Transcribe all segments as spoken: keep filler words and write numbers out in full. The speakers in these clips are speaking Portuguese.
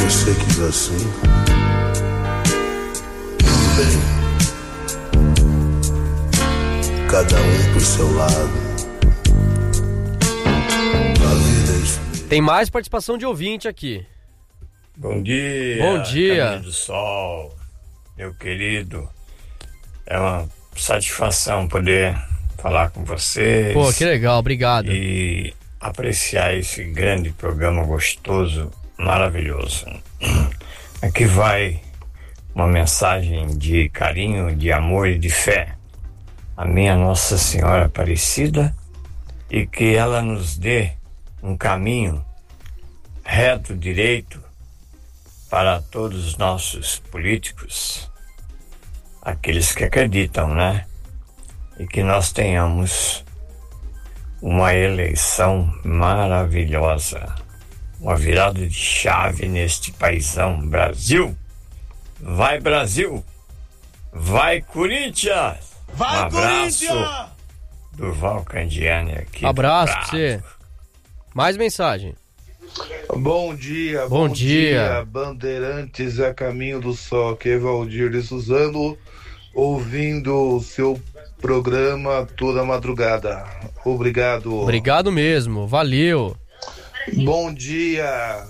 você quis assim, tudo bem. Cada um pro seu lado. A vida é isso mesmo. Tem mais participação de ouvinte aqui. Bom dia. Bom dia. Caminho do Sol, meu querido. É uma satisfação poder falar com vocês. Pô, que legal, obrigado. E apreciar esse grande programa gostoso, maravilhoso. Aqui vai uma mensagem de carinho, de amor e de fé à minha Nossa Senhora Aparecida, e que ela nos dê um caminho reto, direito, para todos os nossos políticos, aqueles que acreditam, né? E que nós tenhamos uma eleição maravilhosa, uma virada de chave neste paizão Brasil. Vai, Brasil! Vai, Corinthians! Vai, um abraço, Corinthians! Durval Candiani aqui. Abraço pra você. Mais mensagem. Bom dia, bom, bom dia. dia, Bandeirantes a caminho do sol, que é Valdir de Suzano, ouvindo o seu programa toda madrugada. Obrigado. Obrigado mesmo, valeu. Bom dia,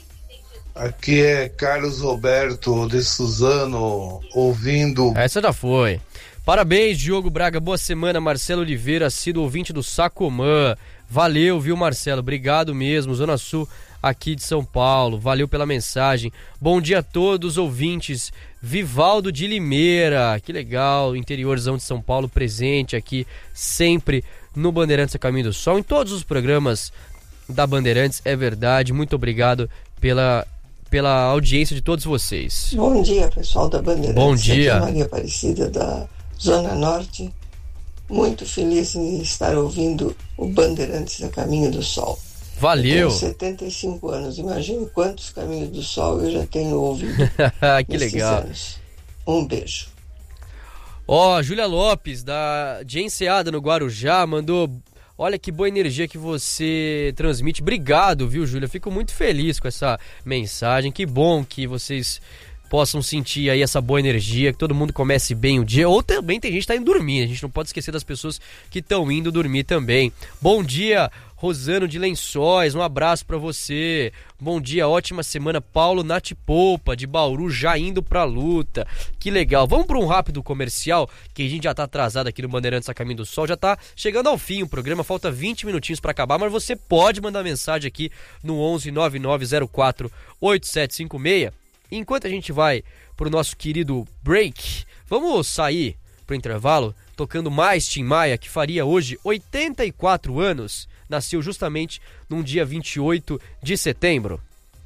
aqui é Carlos Roberto de Suzano, ouvindo... Essa já foi. Parabéns, Diogo Braga, boa semana. Marcelo Oliveira, sido ouvinte do Sacomã. Valeu, viu, Marcelo? Obrigado mesmo. Zona Sul aqui de São Paulo. Valeu pela mensagem. Bom dia a todos, ouvintes. Vivaldo de Limeira. Que legal. Interiorzão de São Paulo presente aqui, sempre no Bandeirantes a Caminho do Sol. Em todos os programas da Bandeirantes, é verdade. Muito obrigado pela, pela audiência de todos vocês. Bom dia, pessoal da Bandeirantes. Bom dia. Aqui é Maria Aparecida da Zona Norte. Muito feliz em estar ouvindo o Bandeirantes a Caminho do Sol. Valeu! Eu tenho setenta e cinco anos, imagine quantos Caminhos do Sol eu já tenho ouvido. Que legal! Anos. Um beijo. Ó, oh, Júlia Lopes, da, de Enseada, no Guarujá, mandou... Olha que boa energia que você transmite. Obrigado, viu, Júlia? Fico muito feliz com essa mensagem. Que bom que vocês possam sentir aí essa boa energia, que todo mundo comece bem o dia, ou também tem gente que tá indo dormir, a gente não pode esquecer das pessoas que estão indo dormir também. Bom dia, Rosano de Lençóis, um abraço pra você. Bom dia, ótima semana. Paulo Natipolpa, de Bauru, já indo pra luta. Que legal. Vamos pra um rápido comercial, que a gente já tá atrasado aqui no Bandeirantes a Caminho do Sol, já tá chegando ao fim o programa, falta vinte minutinhos pra acabar, mas você pode mandar mensagem aqui no onze nove nove zero quatro oito sete cinco seis. Enquanto a gente vai pro nosso querido break, vamos sair pro intervalo tocando mais Tim Maia, que faria hoje oitenta e quatro anos, nasceu justamente num dia vinte e oito de setembro.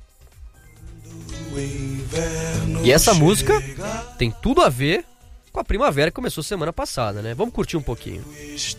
E essa música tem tudo a ver com a primavera que começou semana passada, né? Vamos curtir um pouquinho.